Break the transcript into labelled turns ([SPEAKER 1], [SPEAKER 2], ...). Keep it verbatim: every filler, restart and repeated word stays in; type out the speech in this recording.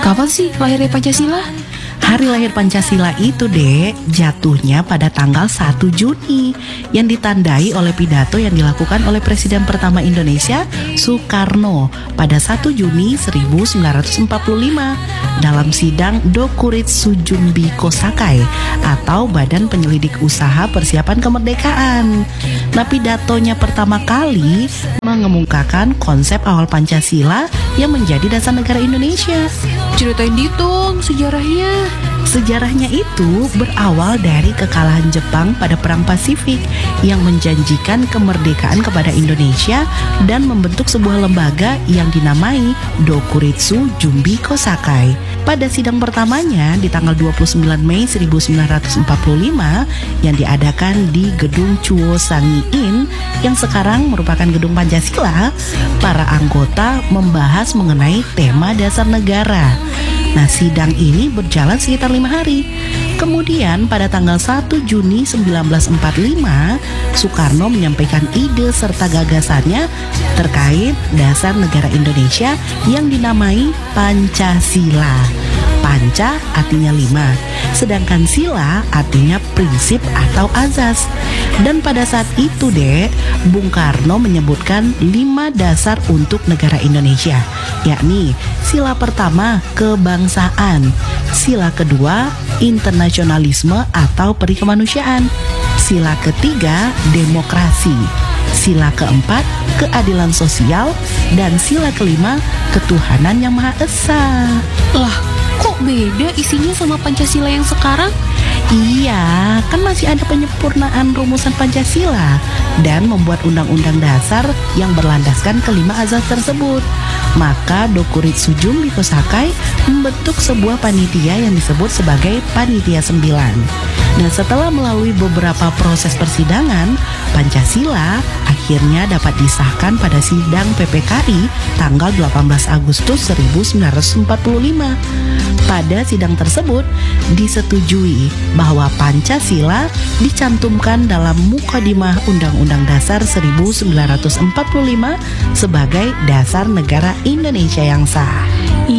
[SPEAKER 1] Kapan sih lahirnya Pancasila?
[SPEAKER 2] Hari lahir Pancasila itu, Dek, jatuhnya pada tanggal satu Juni yang ditandai oleh pidato yang dilakukan oleh Presiden pertama Indonesia, Soekarno, pada satu Juni seribu sembilan ratus empat puluh lima dalam sidang Dokuritsu Junbi Kosakai atau Badan Penyelidik Usaha Persiapan Kemerdekaan. Nah, pidatonya pertama kali mengemukakan konsep awal Pancasila yang menjadi dasar negara Indonesia.
[SPEAKER 1] Ceritain dong sejarahnya.
[SPEAKER 2] Sejarahnya itu berawal dari kekalahan Jepang pada Perang Pasifik yang menjanjikan kemerdekaan kepada Indonesia dan membentuk sebuah lembaga yang dinamai Dokuritsu Junbi Kosakai. Pada sidang pertamanya di tanggal dua puluh sembilan Mei seribu sembilan ratus empat puluh lima yang diadakan di Gedung Chuo Sangi-in yang sekarang merupakan Gedung Pancasila, para anggota membahas mengenai tema dasar negara. Nah, sidang ini berjalan sekitar lima hari. Kemudian pada tanggal satu Juni seribu sembilan ratus empat puluh lima, Soekarno menyampaikan ide serta gagasannya terkait dasar negara Indonesia yang dinamai Pancasila. Panca artinya lima, sedangkan sila artinya prinsip atau azas. Dan pada saat itu, Dek, Bung Karno menyebutkan lima dasar untuk negara Indonesia, yakni sila pertama kebangsaan, sila kedua internasionalisme atau peri kemanusiaan, sila ketiga demokrasi, sila keempat keadilan sosial, dan sila kelima ketuhanan yang Maha Esa.
[SPEAKER 1] Lah, kok beda isinya sama Pancasila yang sekarang?
[SPEAKER 2] Iya, kan masih ada penyempurnaan rumusan Pancasila dan membuat undang-undang dasar yang berlandaskan kelima azas tersebut. Maka Dokuritsu Junbi Kosakai membentuk sebuah panitia yang disebut sebagai Panitia Sembilan. Nah, setelah melalui beberapa proses persidangan, Pancasila akhirnya dapat disahkan pada sidang P P K I tanggal delapan belas Agustus seribu sembilan ratus empat puluh lima. Pada sidang tersebut disetujui bahwa Pancasila dicantumkan dalam Mukadimah Undang-Undang Dasar seribu sembilan ratus empat puluh lima sebagai dasar negara Indonesia yang sah.